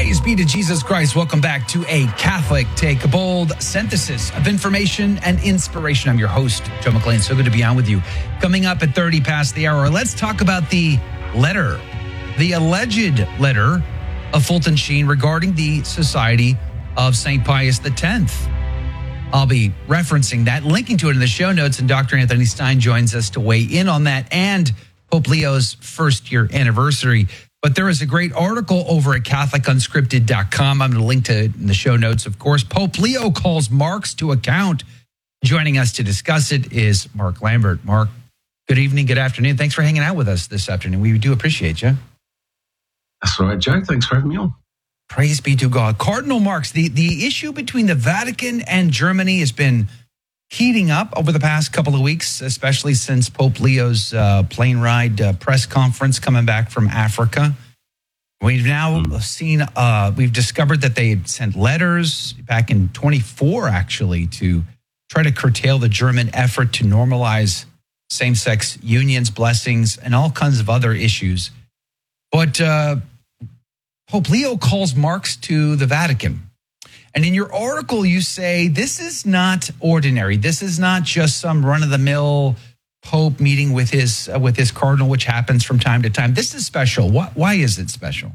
Praise be to Jesus Christ. Welcome back to A Catholic Take, a bold synthesis of information and inspiration. I'm your host, Joe McLean. So good to be on with you. Coming up at 30 past the hour, let's talk about the letter, the alleged letter of Fulton Sheen regarding the Society of St. Pius X. I'll be referencing that, linking to it in the show notes, and Dr. Anthony Stein joins us to weigh in on that and Pope Leo's first year anniversary. But there is a great article over at CatholicUnscripted.com. I'm going to link to it in the show notes, of course. Pope Leo calls Marx to account. Joining us to discuss it is Mark Lambert. Mark, good evening, good afternoon. Thanks for hanging out with us this afternoon. We do appreciate you. That's all right, Joe. Thanks for having me on. Praise be to God. Cardinal Marx, the issue between the Vatican and Germany has been heating up over the past couple of weeks, especially since Pope Leo's plane ride press conference coming back from Africa. We've now seen, we've discovered that they had sent letters back in 24, actually, to try to curtail the German effort to normalize same-sex unions, blessings, and all kinds of other issues. But Pope Leo calls Marx to the Vatican. And in your article, you say this is not ordinary. This is not just some run-of-the-mill Pope meeting with his cardinal, which happens from time to time. This is special. Why is it special?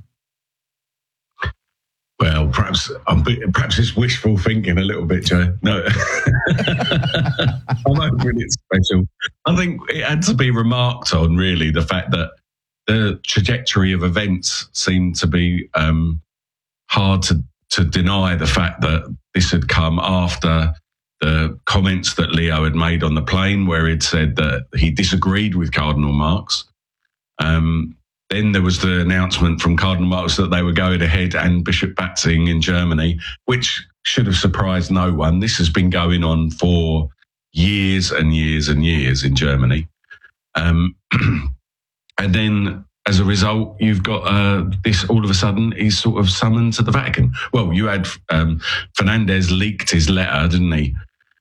Well, perhaps it's wishful thinking a little bit, Joe. No, I'm hoping it's special. I think it had to be remarked on, really, the fact that the trajectory of events seemed to be hard to deny the fact that this had come after the comments that Leo had made on the plane, where he'd said that he disagreed with Cardinal Marx. Then there was the announcement from Cardinal Marx that they were going ahead and Bishop Batzing in Germany, which should have surprised no one. This has been going on for years and years and years in Germany. And then as a result, you've got this all of a sudden, he's sort of summoned to the Vatican. Well, you had Fernandez leaked his letter, didn't he?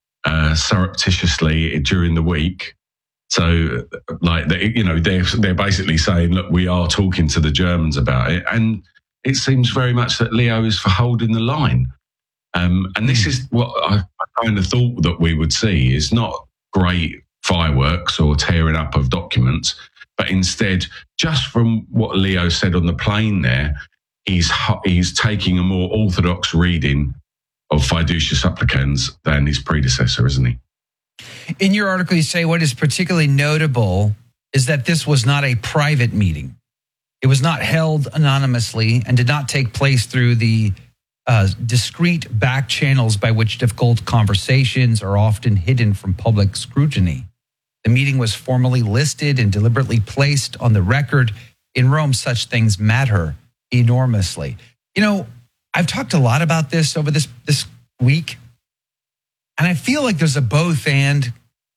Surreptitiously during the week. So, like, they're basically saying, look, we are talking to the Germans about it. And it seems very much that Leo is for holding the line. And this is what I kind of thought that we would see, is not great fireworks or tearing up of documents, but instead, just from what Leo said on the plane there, he's taking a more orthodox reading of Fiducia Supplicans than his predecessor, isn't he? In your article, you say what is particularly notable is that this was not a private meeting. It was not held anonymously and did not take place through the discreet back channels by which difficult conversations are often hidden from public scrutiny. The meeting was formally listed and deliberately placed on the record. In Rome, such things matter enormously. You know, I've talked a lot about this over this week, and I feel like there's a both and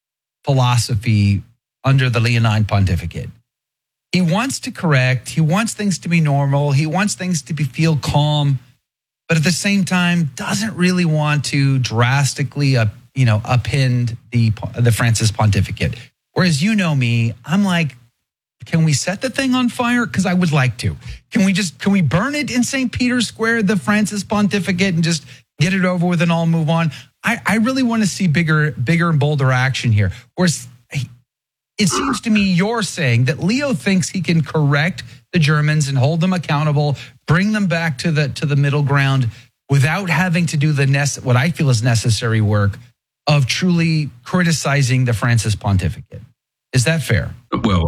philosophy under the Leonine pontificate. He wants to correct, he wants things to be normal, he wants things to feel calm, but at the same time doesn't really want to drastically upend the Francis pontificate. Whereas, you know me, I'm like, can we set the thing on fire? Because I would like to. Can we burn it in St. Peter's Square, the Francis pontificate, and just get it over with and all move on? I really want to see bigger and bolder action here. Whereas it seems to me you're saying that Leo thinks he can correct the Germans and hold them accountable, bring them back to the middle ground without having to do what I feel is necessary work of truly criticizing the Francis pontificate. Is that fair? Well,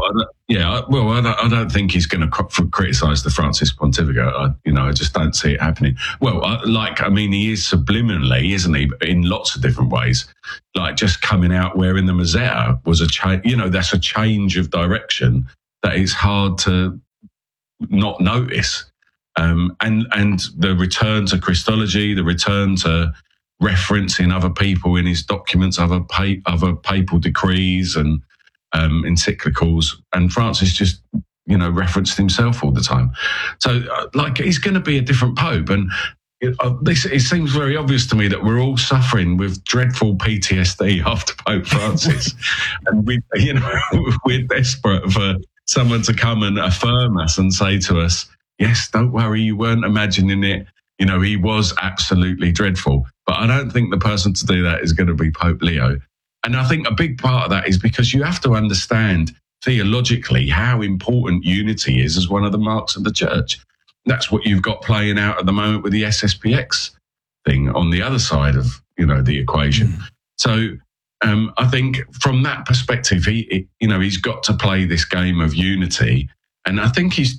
I don't think he's going to criticise the Francis pontificate. I just don't see it happening. Well, he is subliminally, isn't he? In lots of different ways, like just coming out wearing the Mozzetta was a change. That's a change of direction that is hard to not notice. And the return to Christology, the return to referencing other people in his documents, other papal decrees and encyclicals, and Francis just referenced himself all the time. So he's going to be a different pope, and it seems very obvious to me that we're all suffering with dreadful PTSD after Pope Francis, and we're desperate for someone to come and affirm us and say to us, Yes, don't worry, you weren't imagining it. You know, he was absolutely dreadful. But I don't think the person to do that is going to be Pope Leo. And I think a big part of that is because you have to understand theologically how important unity is as one of the marks of the church. That's what you've got playing out at the moment with the SSPX thing on the other side of, you know, the equation. So I think from that perspective, he's got to play this game of unity. And I think he's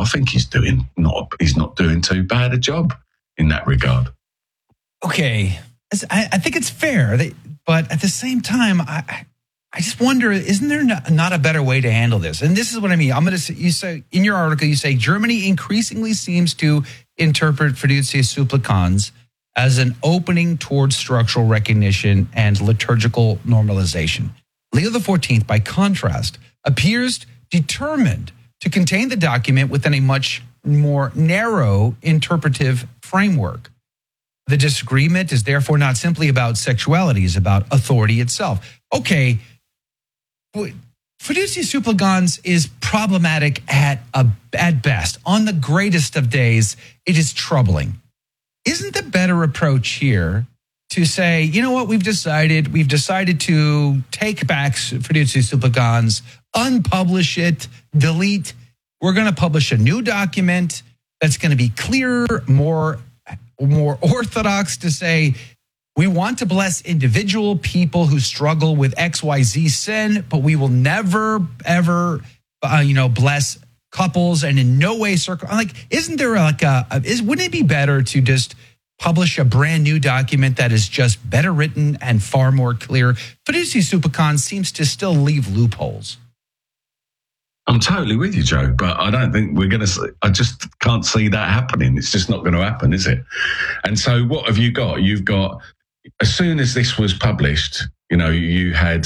not doing too bad a job in that regard. Okay. I think it's fair, but at the same time, I just wonder, isn't there not a better way to handle this? And this is what I mean. You say in your article, you say Germany increasingly seems to interpret Fiducia Supplicans as an opening towards structural recognition and liturgical normalization. Leo XIV, by contrast, appears determined to contain the document within a much more narrow interpretive framework. The disagreement is therefore not simply about sexuality, it's about authority itself. Okay, Fiducia Supplicans is problematic at best. On the greatest of days, it is troubling. Isn't the better approach here to say, you know what, we've decided to take back Fiducia Supplicans, unpublish it, delete. We're going to publish a new document that's going to be clearer, more orthodox, to say we want to bless individual people who struggle with XYZ sin, but we will never, ever, bless couples, and in no way isn't there wouldn't it be better to just publish a brand new document that is just better written and far more clear? Fiducia Supplicans seems to still leave loopholes. I'm totally with you, Joe, but I don't think I just can't see that happening. It's just not going to happen, is it? And so what have you got? You've got, as soon as this was published, you had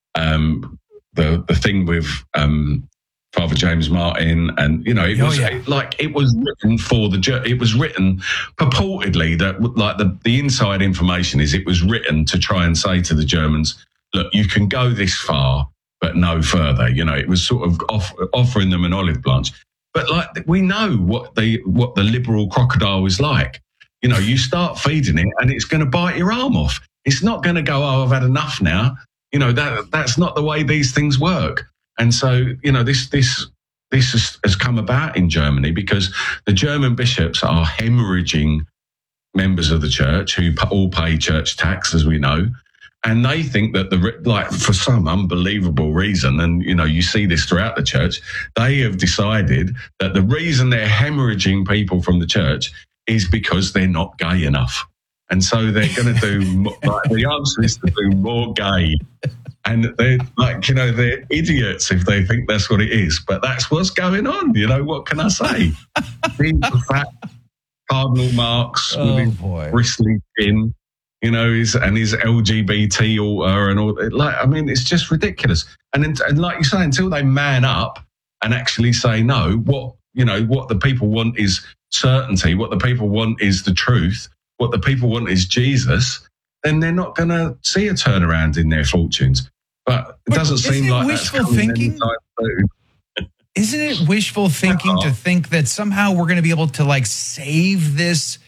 the thing with Father James Martin, and it was written for it was written purportedly that the inside information is it was written to try and say to the Germans, look, you can go this far, but no further. It was sort of offering them an olive branch. But we know what the liberal crocodile is like. You start feeding it and it's going to bite your arm off. It's not going to go, oh, I've had enough now. That's not the way these things work. And so, this has come about in Germany because the German bishops are hemorrhaging members of the church who all pay church tax, as we know. And they think that for some unbelievable reason, and you see this throughout the church, they have decided that the reason they're hemorrhaging people from the church is because they're not gay enough. And so they're going to do, the answer is to do more gay. And they're they're idiots if they think that's what it is. But that's what's going on. What can I say? Big fat Cardinal Marx with his bristly chin, his LGBT altar and all. It's just ridiculous. And like you say, until they man up and actually say, no, what the people want is certainty. What the people want is the truth. What the people want is Jesus. Then they're not going to see a turnaround in their fortunes. But it doesn't seem like that's coming anytime soon. Isn't it wishful thinking to think that somehow we're going to be able to save this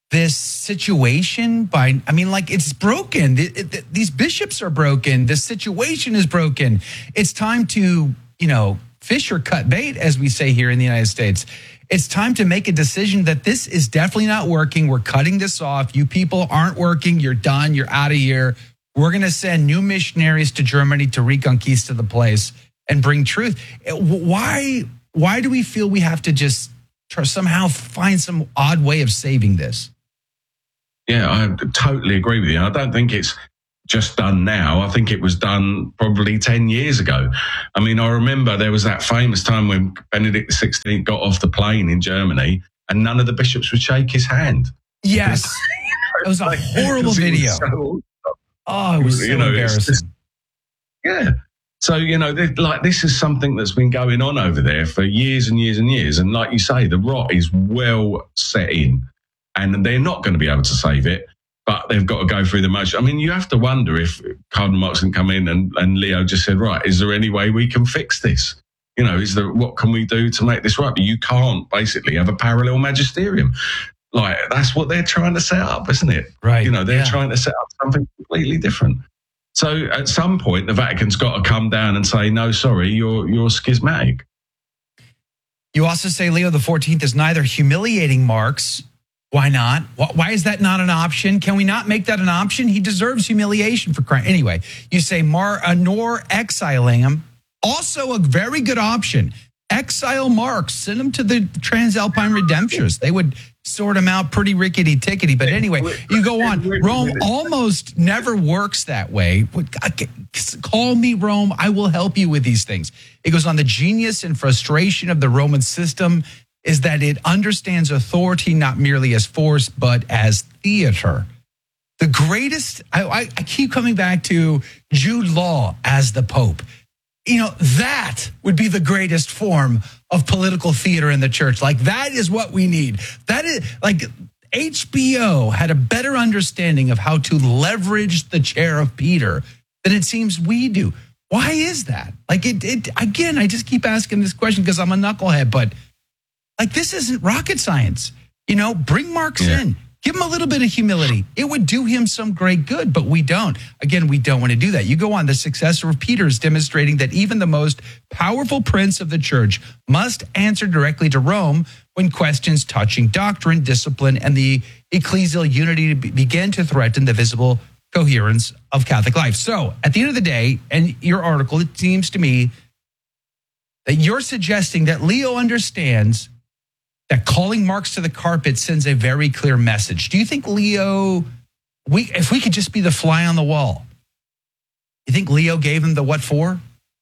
situation by? It's broken. These bishops are broken. The situation is broken. It's time to fish or cut bait, as we say here in the United States. It's time to make a decision that this is definitely not working. We're cutting this off. You people aren't working. You're done. You're out of here. We're going to send new missionaries to Germany to reconquista the place and bring truth. Why do we feel we have to just somehow find some odd way of saving this? Yeah, I totally agree with you. I don't think it's just done now. I think it was done probably 10 years ago. I remember there was that famous time when Benedict XVI got off the plane in Germany and none of the bishops would shake his hand. Yes. It was a horrible video. It was so embarrassing. So, this is something that's been going on over there for years and years and years. And like you say, the rot is well set in and they're not going to be able to save it, but they've got to go through the motion. You have to wonder if Cardinal Marx can come in and Leo just said, right, is there any way we can fix this? You know, what can we do to make this right? But you can't basically have a parallel magisterium. Like, that's what they're trying to set up, isn't it? Right. You know, they're trying to set up something completely different. So at some point, the Vatican's got to come down and say, no, sorry, you're schismatic. You also say Leo the 14th is neither humiliating Marx. Why not? Why is that not an option? Can we not make that an option? He deserves humiliation for crime. Anyway, you say nor exiling him. Also a very good option. Exile Marx. Send him to the Transalpine Redemptorists. They would sort him out pretty rickety-tickety. But anyway, you go on. Rome almost never works that way. Call me Rome. I will help you with these things. It goes on. The genius and frustration of the Roman system is that it understands authority not merely as force, but as theater. The greatest, I keep coming back to Jude Law as the Pope. You know, that would be the greatest form of political theater in the church. Like, that is what we need. That is, like, HBO had a better understanding of how to leverage the chair of Peter than it seems we do. Why is that? Like, again, I just keep asking this question because I'm a knucklehead, but like, this isn't rocket science. You know, bring Marx in. Give him a little bit of humility. It would do him some great good, but we don't. Again, we don't want to do that. You go on. The successor of Peter is demonstrating that even the most powerful prince of the church must answer directly to Rome when questions touching doctrine, discipline, and the ecclesial unity begin to threaten the visible coherence of Catholic life. So at the end of the day, and your article, it seems to me that you're suggesting that Leo understands that calling Marx to the carpet sends a very clear message. Do you think Leo, if we could just be the fly on the wall, you think Leo gave him the what for?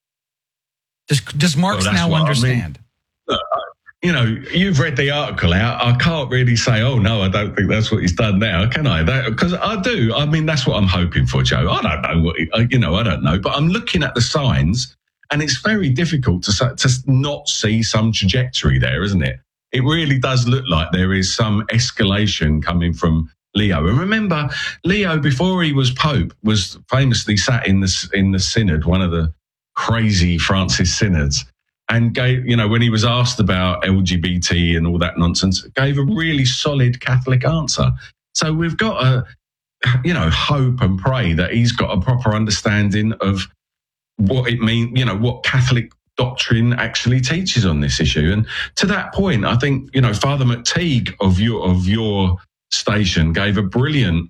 Does Marx now understand? I mean, look, you know, you've read the article out. I can't really say, oh, no, I don't think that's what he's done now, can I? Because I do. I mean, that's what I'm hoping for, Joe. I don't know I don't know. But I'm looking at the signs, and it's very difficult to not see some trajectory there, isn't it? It really does look like there is some escalation coming from Leo. And remember, Leo, before he was Pope, was famously sat in the synod, one of the crazy Francis synods, and gave, you know, when he was asked about LGBT and all that nonsense, gave a really solid Catholic answer. So we've got to, you know, hope and pray that he's got a proper understanding of what it means, you know, what Catholic doctrine actually teaches on this issue. And to that point, I think, you know, Father McTeague of your station gave a brilliant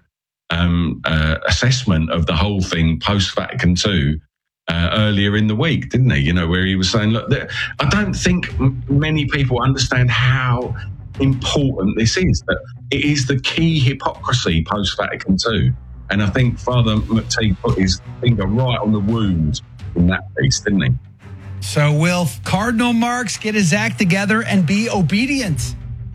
assessment of the whole thing post-Vatican II earlier in the week, didn't he? You know, where he was saying, look, I don't think many people understand how important this is, that it is the key hypocrisy post-Vatican II. And I think Father McTeague put his finger right on the wound in that piece, didn't he? So will Cardinal Marx get his act together and be obedient?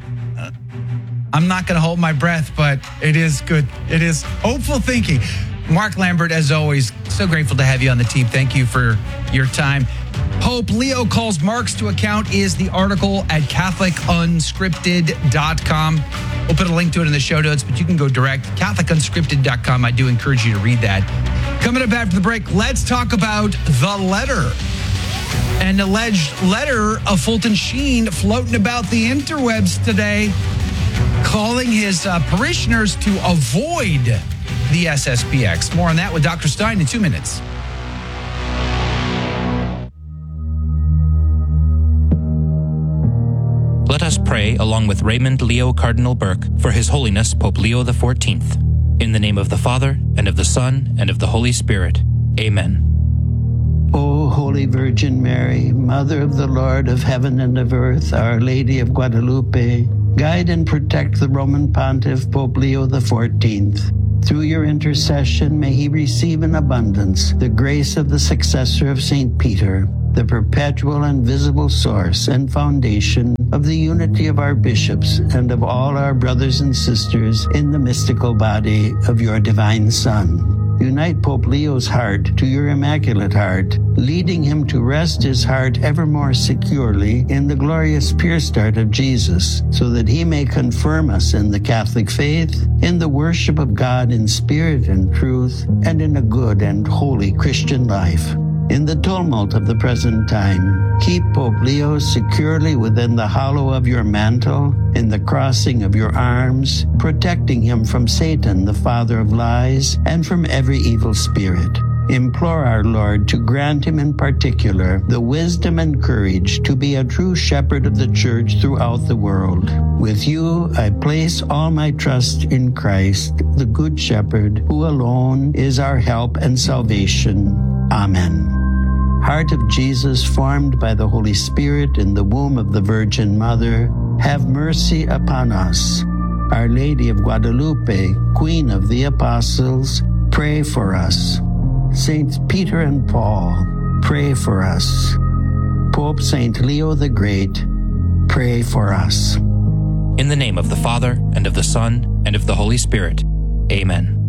I'm not going to hold my breath, but it is good. It is hopeful thinking. Mark Lambert, as always, so grateful to have you on the team. Thank you for your time. Pope Leo calls Marx to account is the article at CatholicUnscripted.com. We'll put a link to it in the show notes, but you can go direct, CatholicUnscripted.com. I do encourage you to read that. Coming up after the break, let's talk about the letter. An alleged letter of Fulton Sheen floating about the interwebs today, calling his parishioners to avoid the SSPX. More on that with Dr. Stein in 2 minutes. Let us pray along with Raymond Leo Cardinal Burke for His Holiness Pope Leo XIV. In the name of the Father, and of the Son, and of the Holy Spirit. Amen. O Holy Virgin Mary, Mother of the Lord of heaven and of earth, Our Lady of Guadalupe, guide and protect the Roman Pontiff Pope Leo XIV. Through your intercession, may he receive in abundance the grace of the successor of St. Peter, the perpetual and visible source and foundation of the unity of our bishops and of all our brothers and sisters in the mystical body of your divine Son. Unite Pope Leo's heart to your Immaculate Heart, leading him to rest his heart ever more securely in the glorious pure start of Jesus, so that he may confirm us in the Catholic faith, in the worship of God in spirit and truth, and in a good and holy Christian life. In the tumult of the present time, keep Pope Leo securely within the hollow of your mantle, in the crossing of your arms, protecting him from Satan, the father of lies, and from every evil spirit. Implore our Lord to grant him in particular the wisdom and courage to be a true shepherd of the church throughout the world. With you, I place all my trust in Christ, the Good Shepherd, who alone is our help and salvation. Amen. Heart of Jesus, formed by the Holy Spirit in the womb of the Virgin Mother, have mercy upon us. Our Lady of Guadalupe, Queen of the Apostles, pray for us. Saints Peter and Paul, pray for us. Pope Saint Leo the Great, pray for us. In the name of the Father, and of the Son, and of the Holy Spirit. Amen.